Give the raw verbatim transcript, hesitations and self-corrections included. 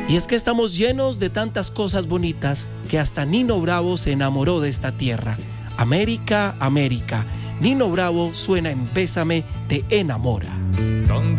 Y es que estamos llenos de tantas cosas bonitas que hasta Nino Bravo se enamoró de esta tierra. América, América. Nino Bravo suena en Bésame, te enamora.